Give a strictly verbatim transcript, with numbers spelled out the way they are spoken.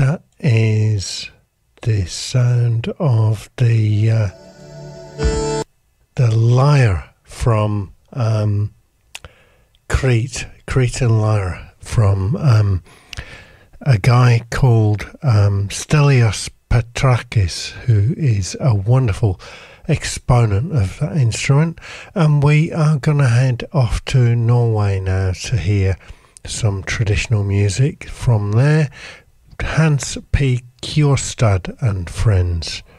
That is the sound of the uh, the lyre from um, Crete, Cretan lyre from um, a guy called um, Stelios Petrakis, who is a wonderful exponent of that instrument. And we are going to head off to Norway now to hear some traditional music from there. Hans P. Kjørstad and friends.